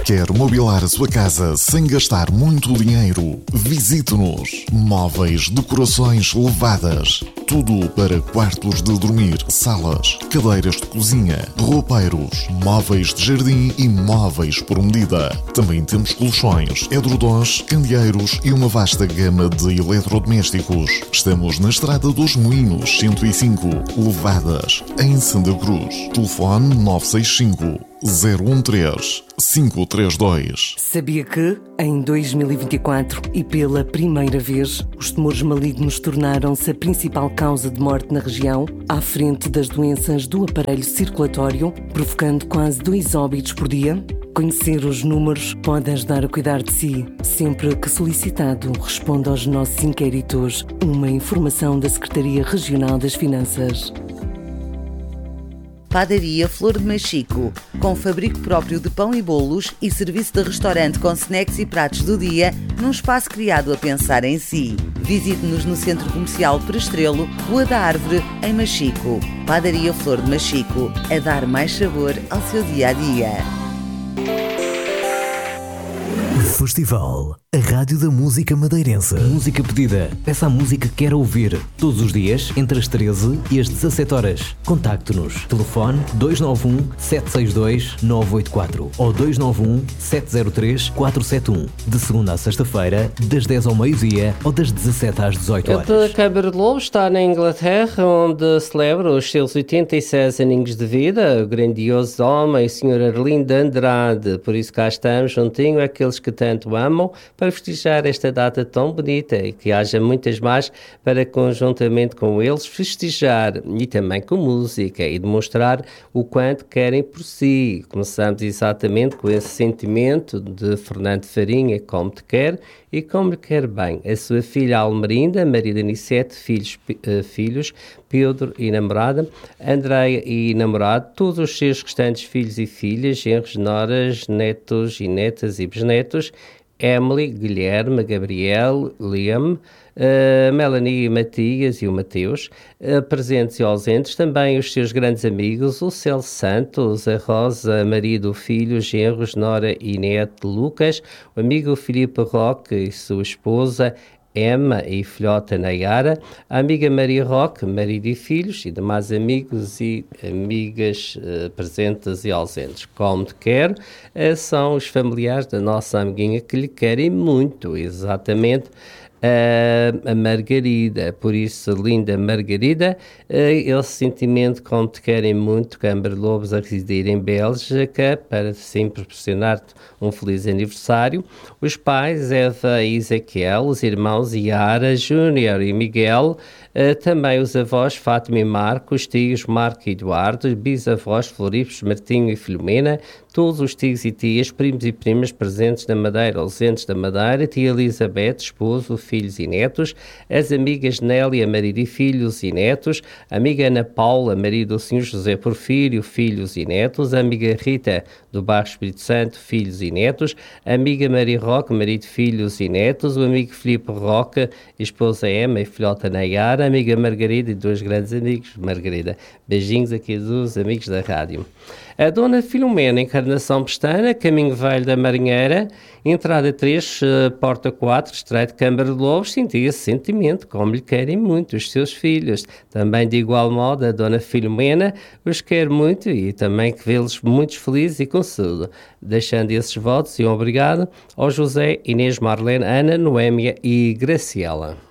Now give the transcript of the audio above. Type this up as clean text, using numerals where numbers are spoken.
Quer mobilar a sua casa sem gastar muito dinheiro? Visite-nos. Móveis, decorações levadas. Tudo para quartos de dormir, salas, cadeiras de cozinha, roupeiros, móveis de jardim e móveis por medida. Também temos colchões, edredons, candeeiros e uma vasta gama de eletrodomésticos. Estamos na Estrada dos Moinhos 105, Levadas, em Santa Cruz. Telefone 965 013 532. Sabia que, em 2024 e pela primeira vez, os tumores malignos tornaram-se a principal causa de morte na região, à frente das doenças do aparelho circulatório, provocando quase 2 óbitos por dia? Conhecer os números pode ajudar a cuidar de si. Sempre que solicitado, responda aos nossos inquéritos. Uma informação da Secretaria Regional das Finanças. Padaria Flor de Machico, com fabrico próprio de pão e bolos e serviço de restaurante com snacks e pratos do dia, num espaço criado a pensar em si. Visite-nos no Centro Comercial Prestrelo, Rua da Árvore, em Machico. Padaria Flor de Machico, a dar mais sabor ao seu dia-a-dia. Festival, a rádio da música madeirense. Música pedida. Peça a música que quer ouvir. Todos os dias, entre as 13 e as 17 horas. Contacte-nos. Telefone 291-762-984 ou 291-703-471. De segunda a sexta-feira, das 10 ao meio-dia ou das 17 às 18 horas. A Câmara de Lobos está na Inglaterra, onde celebra os seus 86 aninhos de vida. O grandioso homem, Sr. Arlindo Andrade. Por isso cá estamos, juntinho àqueles que tanto amam, para festejar esta data tão bonita e que haja muitas mais para, conjuntamente com eles, festejar e também com música e demonstrar o quanto querem por si. Começamos exatamente com esse sentimento de Fernando Farinha, como te quer e como lhe quer bem. A sua filha Almerinda, Maria de Anissete, filhos, Pedro e namorada, Andreia e namorado, todos os seus restantes filhos e filhas, genros, noras, netos e netas e bisnetos, Emily, Guilherme, Gabriel, Liam, Melanie, Matias e o Mateus, presentes e ausentes, também os seus grandes amigos, o Celso Santos, a Rosa, marido, filho, genros, nora e neto, Lucas, o amigo Filipe Roque e sua esposa, Emma e filhota Nayara, a amiga Maria Roque, marido e filhos, e demais amigos e amigas presentes e ausentes. Como te quero, são os familiares da nossa amiguinha que lhe querem muito, exatamente, a Margarida. Por isso, linda Margarida, esse sentimento como te querem muito, Câmara de Lobos a residir em Bélgica, para sempre proporcionar-te um feliz aniversário. Os pais, Eva e Ezequiel, os irmãos Yara, Júnior e Miguel, também os avós Fátima e Marco, os tios Marco e Eduardo, bisavós Floripos, Martinho e Filomena, todos os tios e tias, primos e primas presentes na Madeira, ausentes da Madeira, tia Elizabeth, esposo, filhos e netos, as amigas Nélia, marido e filhos e netos, a amiga Ana Paula, marido do Sr. José Porfírio, filhos e netos, a amiga Rita do Bairro Espírito Santo, filhos e netos, a amiga Maria Roque, marido, filhos e netos, o amigo Filipe Roque, esposa Emma e filhota Nayara, a amiga Margarida e 2 grandes amigos, Margarida. Beijinhos aqui dos amigos da rádio. A dona Filomena, Encarnação Pestana, Caminho Velho da Marinheira, entrada 3, porta 4, Estreito Câmara de Lobos, sentia esse sentimento, como lhe querem muito os seus filhos. Também de igual modo, a dona Filomena os quer muito e também que vê-los muito felizes e com saúde. Deixando esses votos e um obrigado ao José, Inês, Marlene, Ana, Noémia e Graciela.